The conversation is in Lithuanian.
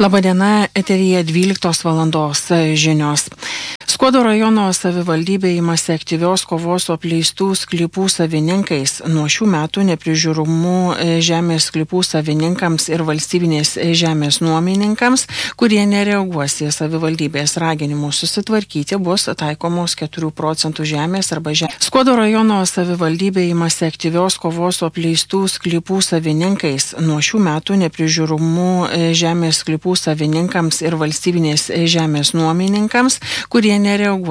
Labadiena, eteryje 12 valandos žinios. Skuodo rajono savivaldybė imasi aktyvios kovos su apleistų sklypų savininkais. Nuo šių metų neprižiūrimų žemės sklypų savininkams ir valstybinės žemės nuomininkams, kurie nereaguos į savivaldybės raginimus susitvarkyti, bus taikomos 4 procentų žemės arba žemės. Skuodo rajono savivaldybė imasi aktyvios kovos su apleistų sklypų savininkais. Nuo šių metų neprižiūrimų žemės sklypų savininkams ir valstybinės žemės nuomininkams, kurie nereaguos